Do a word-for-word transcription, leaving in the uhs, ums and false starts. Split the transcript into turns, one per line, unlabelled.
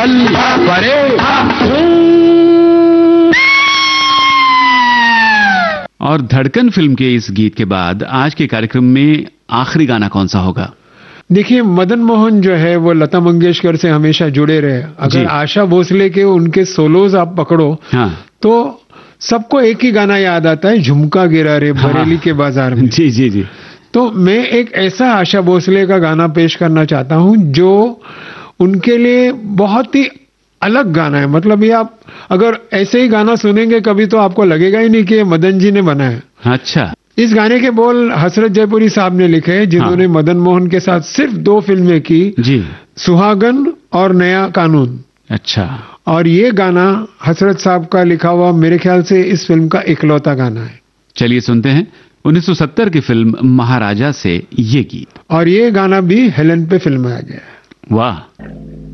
चल परे।
और धड़कन फिल्म के इस गीत के बाद आज के कार्यक्रम में आखिरी गाना कौन सा होगा?
देखिए, मदन मोहन जो है वो लता मंगेशकर से हमेशा जुड़े रहे। अगर आशा भोसले के उनके सोलोज आप पकड़ो, हाँ। तो सबको एक ही गाना याद आता है, झुमका गिरा रे बरेली हाँ। के बाजार में।
जी जी जी।
तो मैं एक ऐसा आशा भोसले का गाना पेश करना चाहता हूं जो उनके लिए बहुत ही अलग गाना है। मतलब ये आप अगर ऐसे ही गाना सुनेंगे कभी तो आपको लगेगा ही नहीं कि ये मदन जी ने बनाया।
अच्छा।
इस गाने के बोल हसरत जयपुरी साहब ने लिखे हैं, जिन्होंने हाँ। मदन मोहन के साथ सिर्फ दो फिल्में की जी, सुहागन और नया कानून।
अच्छा।
और ये गाना हसरत साहब का लिखा हुआ मेरे ख्याल से इस फिल्म का इकलौता गाना है।
चलिए सुनते हैं उन्नीस सौ सत्तर की फिल्म महाराजा से ये गीत।
और ये गाना भी हेलन पे फिल्माया गया है।
वाह।